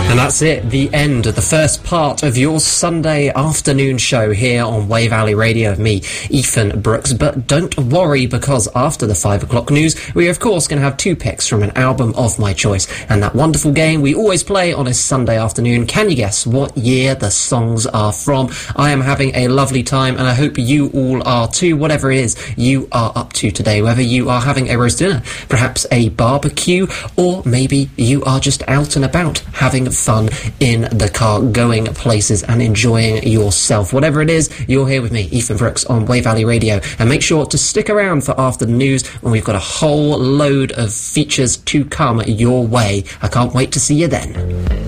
And that's it, the end of the first part of your Sunday afternoon show here on Wave Alley Radio of me, Ethan Brooks. But don't worry, because after the 5 o'clock news, we are of course going to have 2 picks from an album of my choice. And that wonderful game we always play on a Sunday afternoon. Can you guess what year the songs are from? I am having a lovely time, and I hope you all are too, whatever it is you are up to today. Whether you are having a roast dinner, perhaps a barbecue, or maybe you are just out and about having fun in the car, going places and enjoying yourself. Whatever it is, you're here with me, Ethan Brooks, on Wave Alley Radio. And make sure to stick around for After the News, when we've got a whole load of features to come your way. I can't wait to see you then.